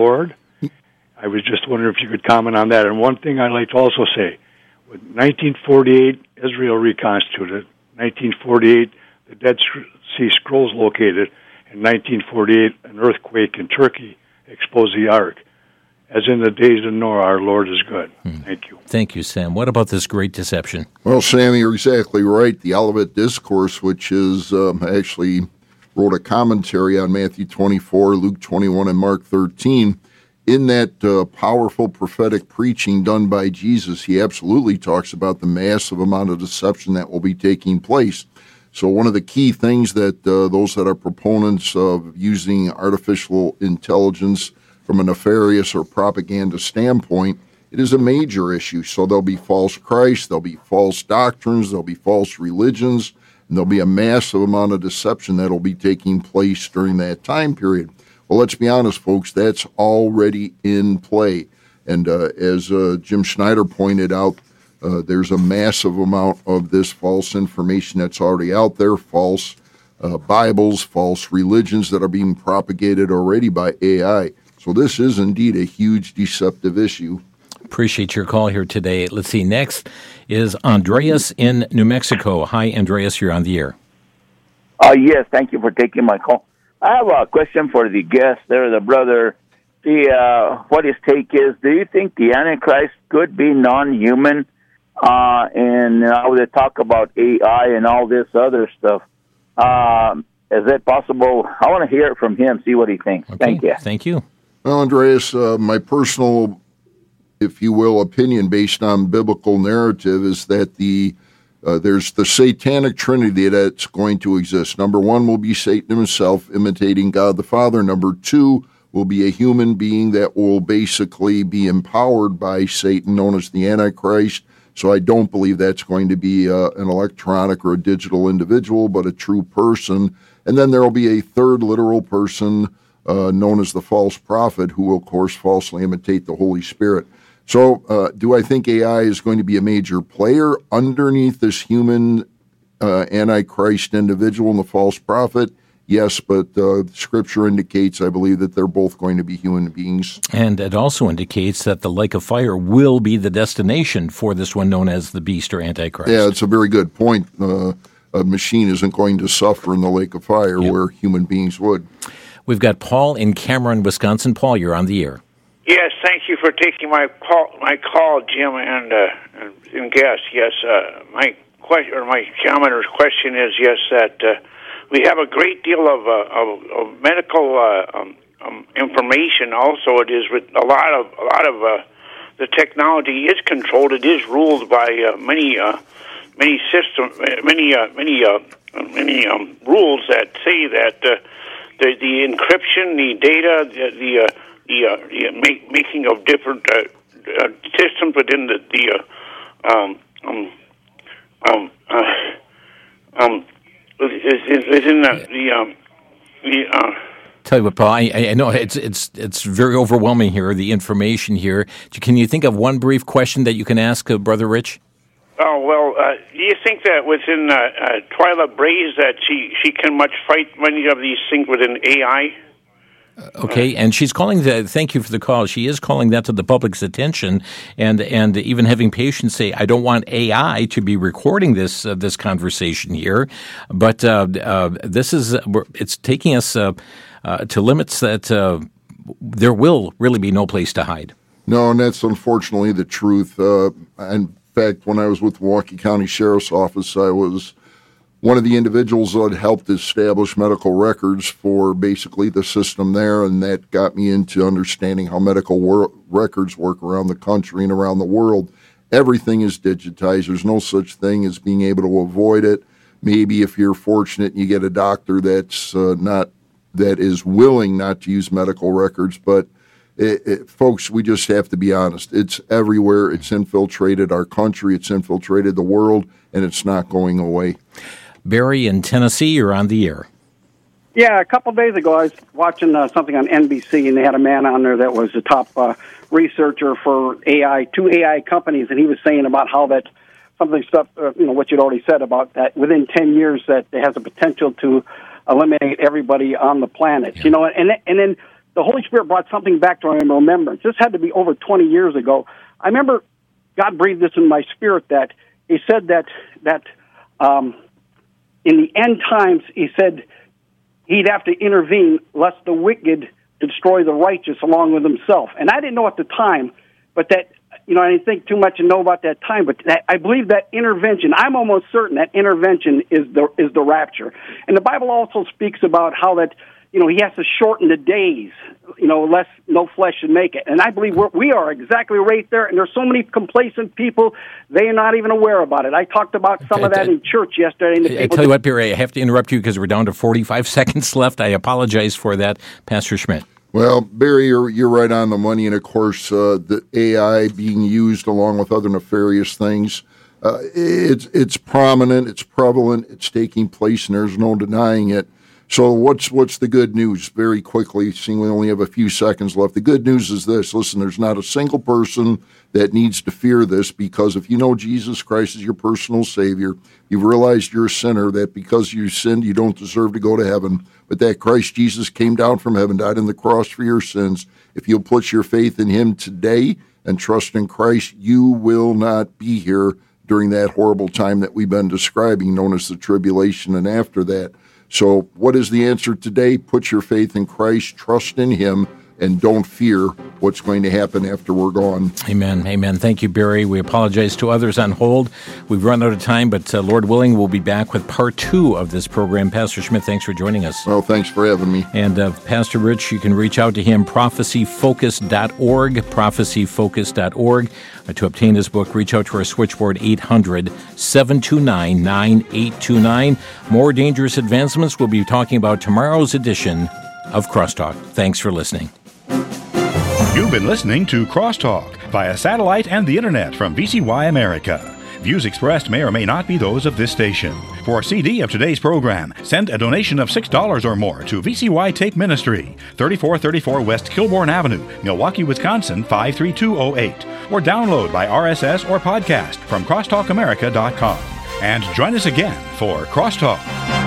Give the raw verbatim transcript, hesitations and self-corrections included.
Lord. I was just wondering if you could comment on that. And one thing I'd like to also say, with nineteen forty-eight, Israel reconstituted. nineteen forty-eight, the Dead Sea Scrolls located. In nineteen forty-eight, an earthquake in Turkey exposed the Ark. As in the days of Noah, our Lord is good. Hmm. Thank you. Thank you, Sam. What about this great deception? Well, Sam, you're exactly right. The Olivet Discourse, which is um, actually wrote a commentary on Matthew twenty-four, Luke twenty-one, and Mark thirteen. In that uh, powerful prophetic preaching done by Jesus, he absolutely talks about the massive amount of deception that will be taking place. So one of the key things that uh, those that are proponents of using artificial intelligence from a nefarious or propaganda standpoint, it is a major issue. So there'll be false Christ, there'll be false doctrines, there'll be false religions, and there'll be a massive amount of deception that'll be taking place during that time period. Well, let's be honest, folks, that's already in play. And uh, as uh, Jim Schneider pointed out, uh, there's a massive amount of this false information that's already out there, false uh, Bibles, false religions that are being propagated already by A I. So this is indeed a huge deceptive issue. Appreciate your call here today. Let's see, next is Andreas in New Mexico. Hi, Andreas, you're on the air. Uh, yes, thank you for taking my call. I have a question for the guest there, the brother. The uh, what his take is, do you think the Antichrist could be non-human? Uh, and how they talk about A I and all this other stuff. Um, is that possible? I want to hear it from him, see what he thinks. Okay. Thank you. Thank you. Well, Andreas, uh, my personal, if you will, opinion based on biblical narrative is that the Uh, there's the satanic trinity that's going to exist. Number one will be Satan himself imitating God the Father. Number two will be a human being that will basically be empowered by Satan, known as the Antichrist. So I don't believe that's going to be uh, an electronic or a digital individual, but a true person. And then there will be a third literal person uh, known as the false prophet who will, of course, falsely imitate the Holy Spirit. So uh, do I think A I is going to be a major player underneath this human uh, Antichrist individual and the false prophet? Yes, but uh, Scripture indicates, I believe, that they're both going to be human beings. And it also indicates that the lake of fire will be the destination for this one known as the beast or Antichrist. Yeah, it's a very good point. Uh, a machine isn't going to suffer in the lake of fire yep. where human beings would. We've got Paul in Cameron, Wisconsin. Paul, you're on the air. Yes, thank you for taking my call, my call, Jim and uh, and, and guest. Yes, uh, my question or my comment or question is yes that uh, we have a great deal of uh, of, of medical uh, um, um, information. Also, it is with a lot of a lot of uh, the technology is controlled. It is ruled by uh, many uh, many system many uh, many uh, many um, rules that say that uh, the the encryption, the data, the, the uh, The, uh, the make, making of different uh, uh, systems within the, the uh, um, um, um, uh, um, within the, the, um, the uh, Tell you what, Paul, I, I know it's it's it's very overwhelming here, the information here. Can you think of one brief question that you can ask uh, Brother Rich? Oh, well, uh, do you think that within uh, uh, Twyla Braze that she, she can much fight many of these things within A I? Okay, and she's calling the, thank you for the call, she is calling that to the public's attention and and even having patients say, I don't want A I to be recording this uh, this conversation here, but uh, uh, this is, it's taking us uh, uh, to limits that uh, there will really be no place to hide. No, and that's unfortunately the truth. Uh, in fact, when I was with Milwaukee County Sheriff's Office, I was one of the individuals that helped establish medical records for basically the system there, and that got me into understanding how medical wor- records work around the country and around the world. Everything is digitized. There's no such thing as being able to avoid it. Maybe if you're fortunate and you get a doctor that's uh, not that is willing not to use medical records, but it, it, folks, we just have to be honest. It's everywhere. It's infiltrated our country. It's infiltrated the world, and it's not going away. Barry in Tennessee, you're on the air. Yeah, a couple of days ago, I was watching uh, something on N B C, and they had a man on there that was the top uh, researcher for A I, two A I companies, and he was saying about how that something stuff, uh, you know, what you'd already said about that within ten years that it has a potential to eliminate everybody on the planet. Yeah. You know, and and then the Holy Spirit brought something back to my remembrance. This had to be over twenty years ago. I remember God breathed this in my spirit that He said that that um, in the end times, He said He'd have to intervene lest the wicked destroy the righteous along with Himself. And I didn't know at the time, but that, you know, I didn't think too much and know about that time, but that, I believe that intervention, I'm almost certain that intervention is the is the rapture. And the Bible also speaks about how that, you know, He has to shorten the days, you know, lest no flesh should make it. And I believe we're, we are exactly right there. And there's so many complacent people, they are not even aware about it. I talked about some of that in church yesterday. And the I tell you what, Barry, I have to interrupt you because we're down to forty-five seconds left. I apologize for that. Pastor Schmidt. Well, Barry, you're, you're right on the money. And, of course, uh, the A I being used along with other nefarious things, uh, it's, it's prominent, it's prevalent, it's taking place, and there's no denying it. So what's what's the good news? Very quickly, seeing we only have a few seconds left. The good news is this. Listen, there's not a single person that needs to fear this, because if you know Jesus Christ is your personal Savior, you've realized you're a sinner, that because you sinned, you don't deserve to go to heaven, but that Christ Jesus came down from heaven, died on the cross for your sins. If you'll put your faith in Him today and trust in Christ, you will not be here during that horrible time that we've been describing, known as the tribulation and after that. So what is the answer today? Put your faith in Christ, trust in Him, and don't fear what's going to happen after we're gone. Amen. Amen. Thank you, Barry. We apologize to others on hold. We've run out of time, but uh, Lord willing, we'll be back with part two of this program. Pastor Schmidt, thanks for joining us. Well, thanks for having me. And uh, Pastor Rich, you can reach out to him, prophecy focus dot org, prophecy focus dot org. Uh, to obtain this book, reach out to our switchboard, eight hundred, seven two nine, nine eight two nine. More dangerous advancements we'll be talking about tomorrow's edition of Crosstalk. Thanks for listening. You've been listening to Crosstalk via satellite and the internet from V C Y America. Views expressed may or may not be those of this station. For a C D of today's program, send a donation of six dollars or more to V C Y Tape Ministry, thirty-four thirty-four West Kilbourne Avenue, Milwaukee, Wisconsin, five three two oh eight, or download by R S S or podcast from crosstalk america dot com. And join us again for Crosstalk.